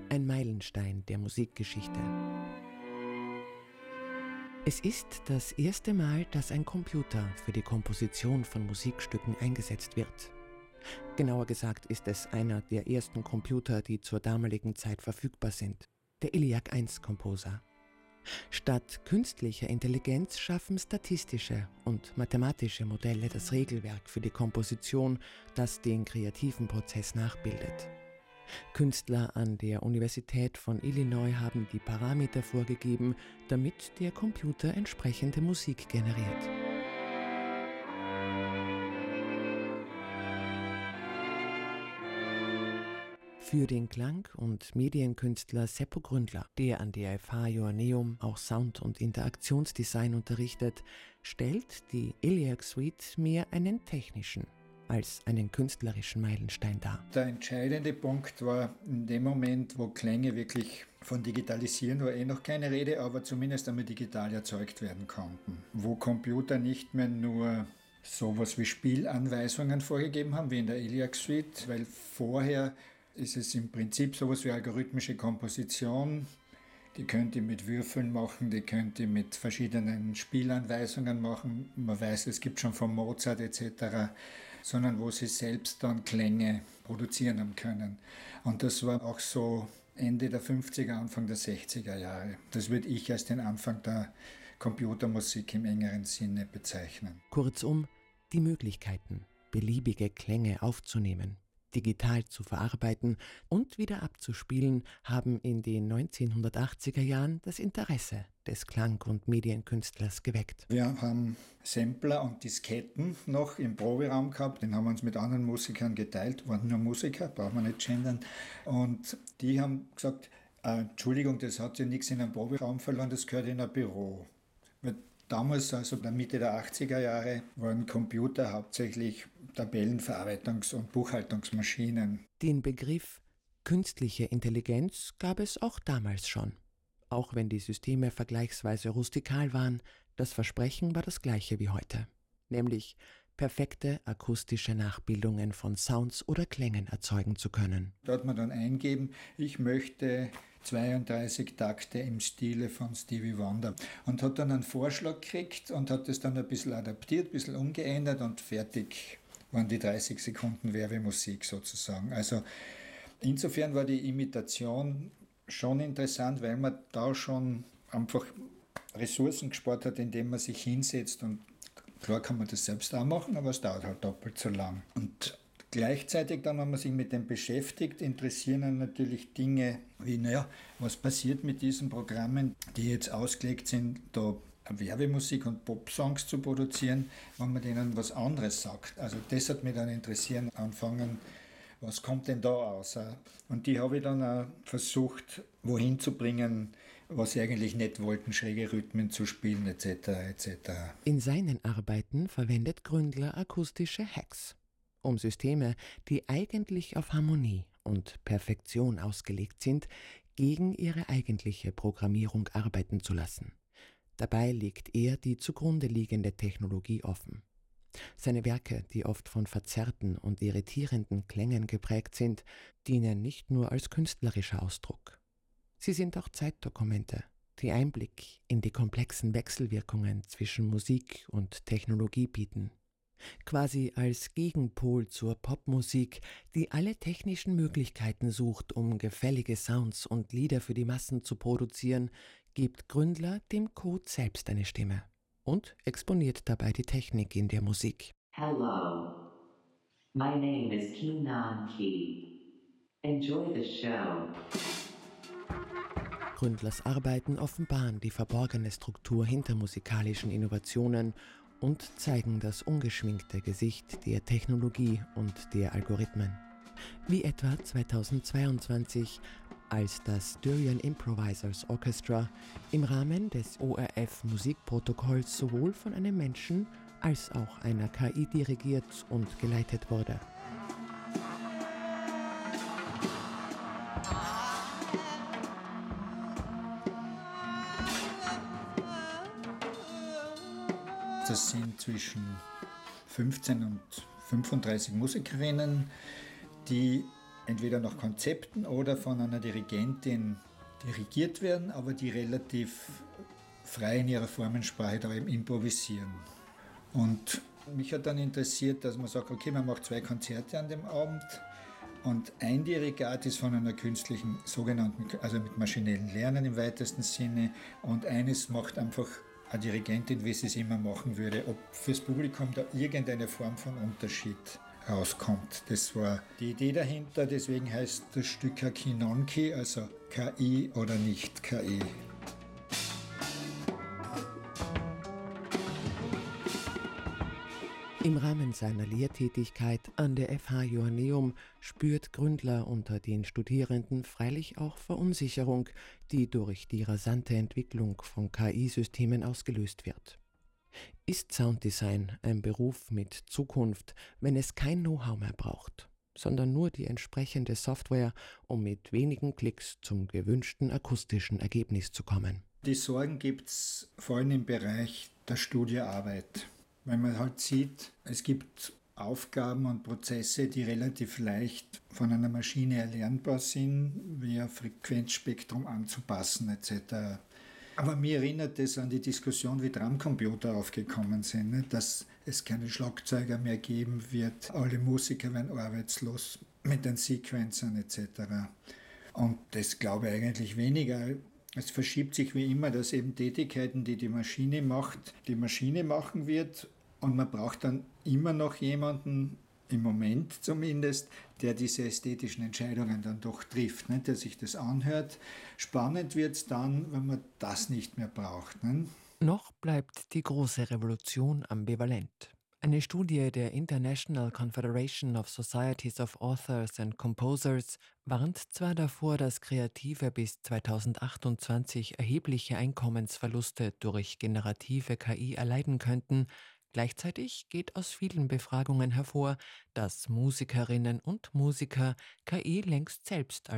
Ein Meilenstein der Musikgeschichte. Es ist das erste Mal, dass ein Computer für die Komposition von Musikstücken eingesetzt wird. Genauer gesagt ist es einer der ersten Computer, die zur damaligen Zeit verfügbar sind, der ELIAC I Composer. Statt künstlicher Intelligenz schaffen statistische und mathematische Modelle das Regelwerk für die Komposition, das den kreativen Prozess nachbildet. Künstler an der Universität von Illinois haben die Parameter vorgegeben, damit der Computer entsprechende Musik generiert. Für den Klang- und Medienkünstler Seppo Gründler, der an der FH Joanneum auch Sound- und Interaktionsdesign unterrichtet, stellt die ELIAC Suite mehr einen technischen als einen künstlerischen Meilenstein dar. Der entscheidende Punkt war in dem Moment, wo Klänge wirklich von Digitalisieren war noch keine Rede, aber zumindest einmal digital erzeugt werden konnten. Wo Computer nicht mehr nur sowas wie Spielanweisungen vorgegeben haben, wie in der ELIAC Suite, weil vorher ist es im Prinzip sowas wie algorithmische Komposition. Die könnt ihr mit Würfeln machen, die könnt ihr mit verschiedenen Spielanweisungen machen. Man weiß, es gibt schon von Mozart etc., sondern wo sie selbst dann Klänge produzieren haben können. Und das war auch so Ende der 50er, Anfang der 60er Jahre. Das würde ich als den Anfang der Computermusik im engeren Sinne bezeichnen. Kurzum, die Möglichkeiten, beliebige Klänge aufzunehmen, digital zu verarbeiten und wieder abzuspielen, haben in den 1980er Jahren das Interesse des Klang- und Medienkünstlers geweckt. Wir haben Sampler und Disketten noch im Proberaum gehabt, den haben wir uns mit anderen Musikern geteilt, waren nur Musiker, brauchen wir nicht gendern. Und die haben gesagt, Entschuldigung, das hat ja nichts in einem Proberaum verloren, das gehört in ein Büro. Damals, also in der Mitte der 80er Jahre, waren Computer hauptsächlich Tabellenverarbeitungs- und Buchhaltungsmaschinen. Den Begriff künstliche Intelligenz gab es auch damals schon. Auch wenn die Systeme vergleichsweise rustikal waren, das Versprechen war das gleiche wie heute. Nämlich perfekte akustische Nachbildungen von Sounds oder Klängen erzeugen zu können. Da hat man dann eingeben, ich möchte 32 Takte im Stile von Stevie Wonder und hat dann einen Vorschlag gekriegt und hat das dann ein bisschen adaptiert, ein bisschen umgeändert und fertig waren die 30 Sekunden Werbemusik sozusagen. Also insofern war die Imitation schon interessant, weil man da schon einfach Ressourcen gespart hat, indem man sich hinsetzt und klar kann man das selbst auch machen, aber es dauert halt doppelt so lang. Und gleichzeitig dann, wenn man sich mit dem beschäftigt, interessieren einen natürlich Dinge wie, was passiert mit diesen Programmen, die jetzt ausgelegt sind, da Werbemusik und Popsongs zu produzieren, wenn man denen was anderes sagt. Also das hat mich dann interessieren, anfangen, was kommt denn da aus? Und die habe ich dann auch versucht, wohin zu bringen, was sie eigentlich nicht wollten, schräge Rhythmen zu spielen, etc. etc. In seinen Arbeiten verwendet Gründler akustische Hacks, um Systeme, die eigentlich auf Harmonie und Perfektion ausgelegt sind, gegen ihre eigentliche Programmierung arbeiten zu lassen. Dabei legt er die zugrunde liegende Technologie offen. Seine Werke, die oft von verzerrten und irritierenden Klängen geprägt sind, dienen nicht nur als künstlerischer Ausdruck. Sie sind auch Zeitdokumente, die Einblick in die komplexen Wechselwirkungen zwischen Musik und Technologie bieten. Quasi als Gegenpol zur Popmusik, die alle technischen Möglichkeiten sucht, um gefällige Sounds und Lieder für die Massen zu produzieren, gibt Gründler dem Code selbst eine Stimme und exponiert dabei die Technik in der Musik. Hello. My name is Keenan Key. Enjoy the show. Gründlers Arbeiten offenbaren die verborgene Struktur hinter musikalischen Innovationen und zeigen das ungeschminkte Gesicht der Technologie und der Algorithmen. Wie etwa 2022, als das Durian Improvisers Orchestra im Rahmen des ORF Musikprotokolls sowohl von einem Menschen als auch einer KI dirigiert und geleitet wurde. Das sind zwischen 15 und 35 Musikerinnen, die entweder nach Konzepten oder von einer Dirigentin dirigiert werden, aber die relativ frei in ihrer Formensprache da eben improvisieren. Und mich hat dann interessiert, dass man sagt, okay, man macht 2 Konzerte an dem Abend und ein Dirigat ist von einer künstlichen, sogenannten, also mit maschinellen Lernen im weitesten Sinne, und eines macht einfach eine Dirigentin, wie sie es immer machen würde, ob fürs Publikum da irgendeine Form von Unterschied rauskommt. Das war die Idee dahinter, deswegen heißt das Stück Kinonki, also KI oder nicht KI. Im Rahmen seiner Lehrtätigkeit an der FH Joanneum spürt Gründler unter den Studierenden freilich auch Verunsicherung, die durch die rasante Entwicklung von KI-Systemen ausgelöst wird. Ist Sounddesign ein Beruf mit Zukunft, wenn es kein Know-how mehr braucht, sondern nur die entsprechende Software, um mit wenigen Klicks zum gewünschten akustischen Ergebnis zu kommen? Die Sorgen gibt es vor allem im Bereich der Studioarbeit. Weil man halt sieht, es gibt Aufgaben und Prozesse, die relativ leicht von einer Maschine erlernbar sind, wie ein Frequenzspektrum anzupassen etc. Aber mir erinnert es an die Diskussion, wie Drumcomputer aufgekommen sind, ne? Dass es keine Schlagzeuger mehr geben wird, alle Musiker werden arbeitslos mit den Sequencern etc. Und das glaube ich eigentlich weniger. Es verschiebt sich wie immer, dass eben Tätigkeiten, die die Maschine macht, die Maschine machen wird, und man braucht dann immer noch jemanden, im Moment zumindest, der diese ästhetischen Entscheidungen dann doch trifft, ne? Der sich das anhört. Spannend wird es dann, wenn man das nicht mehr braucht. Ne? Noch bleibt die große Revolution ambivalent. Eine Studie der International Confederation of Societies of Authors and Composers warnt zwar davor, dass Kreative bis 2028 erhebliche Einkommensverluste durch generative KI erleiden könnten. Gleichzeitig geht aus vielen Befragungen hervor, dass Musikerinnen und Musiker KI längst selbst